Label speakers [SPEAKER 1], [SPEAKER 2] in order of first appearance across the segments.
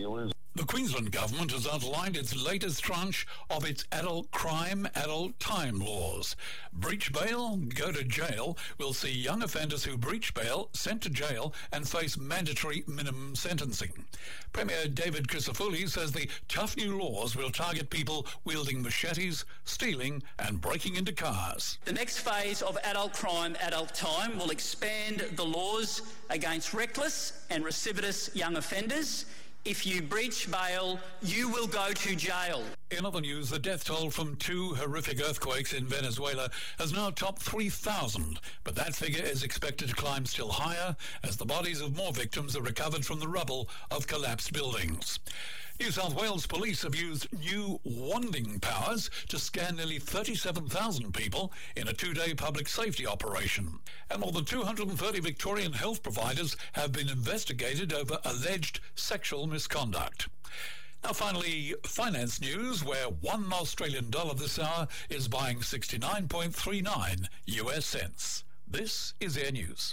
[SPEAKER 1] lose.
[SPEAKER 2] The Queensland Government has outlined its latest tranche of its adult crime, adult time laws. Breach bail, go to jail will see young offenders who breach bail sent to jail and face mandatory minimum sentencing. Premier David Crisafulli says the tough new laws will target people wielding machetes, stealing and breaking into cars.
[SPEAKER 3] The next phase of adult crime, adult time will expand the laws against reckless and recidivist young offenders. If you breach bail, you will go to jail.
[SPEAKER 2] In other news, the death toll from 2 horrific earthquakes in Venezuela has now topped 3,000, but that figure is expected to climb still higher as the bodies of more victims are recovered from the rubble of collapsed buildings. New South Wales police have used new wanding powers to scan nearly 37,000 people in a 2-day public safety operation. And more than 230 Victorian health providers have been investigated over alleged sexual misconduct. Now finally, finance news, where $1 Australian this hour is buying 69.39 US cents. This is Air News.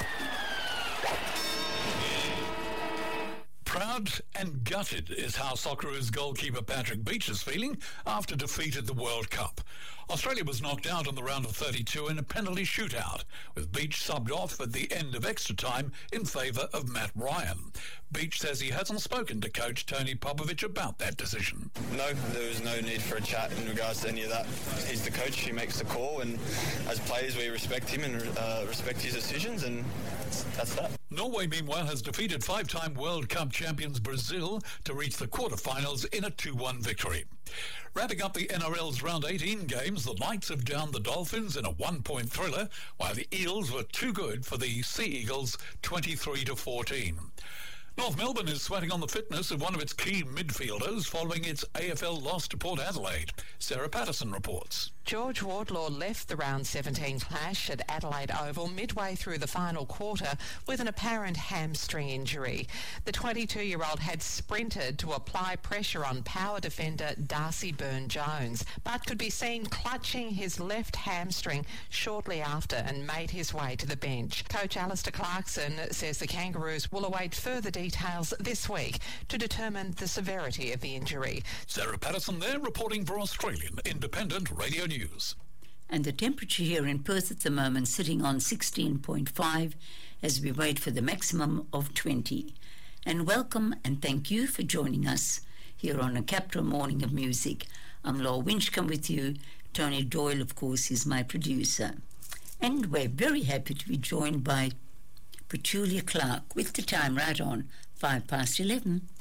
[SPEAKER 2] Proud and gutted is how Socceroos goalkeeper Patrick Beach is feeling after defeat at the World Cup. Australia was knocked out in the round of 32 in a penalty shootout, with Beach subbed off at the end of extra time in favour of Matt Ryan. Beach says he hasn't spoken to coach Tony Popovich about that decision.
[SPEAKER 4] No, there was no need for a chat in regards to any of that. He's the coach, he makes the call, and as players we respect him and respect his decisions, and that's that.
[SPEAKER 2] Norway, meanwhile, has defeated 5-time World Cup champions Brazil to reach the quarterfinals in a 2-1 victory. Wrapping up the NRL's round 18 games, the Knights have downed the Dolphins in a 1-point thriller, while the Eels were too good for the Sea Eagles 23-14. North Melbourne is sweating on the fitness of one of its key midfielders following its AFL loss to Port Adelaide. Sarah Patterson reports.
[SPEAKER 5] George Wardlaw left the round 17 clash at Adelaide Oval midway through the final quarter with an apparent hamstring injury. The 22-year-old had sprinted to apply pressure on power defender Darcy Byrne-Jones, but could be seen clutching his left hamstring shortly after and made his way to the bench. Coach Alistair Clarkson says the Kangaroos will await further details this week to determine the severity of the injury.
[SPEAKER 2] Sarah Patterson there reporting for Australian Independent Radio News.
[SPEAKER 6] And the temperature here in Perth at the moment sitting on 16.5 as we wait for the maximum of 20. And welcome and thank you for joining us here on a Capital Morning of Music. I'm Laura Winchcombe with you. Tony Doyle, of course, is my producer. And we're very happy to be joined by Petulia Clark with the time right on 11:05.